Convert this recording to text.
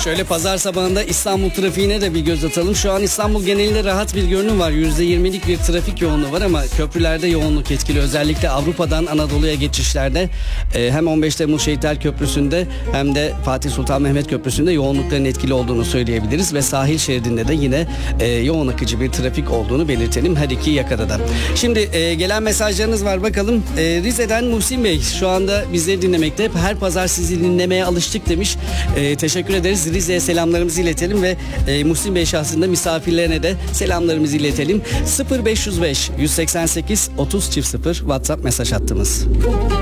Şöyle pazar sabahında İstanbul trafiğine de bir göz atalım. Şu an İstanbul genelinde rahat bir görünüm var. %20'lik bir trafik yoğunluğu var ama köprülerde yoğunluk etkili. Özellikle Avrupa'dan Anadolu'ya geçişlerde hem 15 Temmuz Şehitler Köprüsü'nde hem de Fatih Sultan Mehmet Köprüsü'nde yoğunlukların etkili olduğunu söyleyebiliriz. Ve sahil şeridinde de yine yoğun akıcı bir trafik olduğunu belirtelim her iki yakada da. Şimdi gelen mesajlarınız var bakalım. Rize'den Muhsin Bey şu anda bizleri dinlemekte. Her pazar sizi dinlemeye alıştık demiş. Teşekkür ederiz. Rize'ye selamlarımızı iletelim ve Muhsin Bey şahsında misafirlerine de selamlarımızı iletelim. 0505 188 30 0 WhatsApp mesaj hattımız.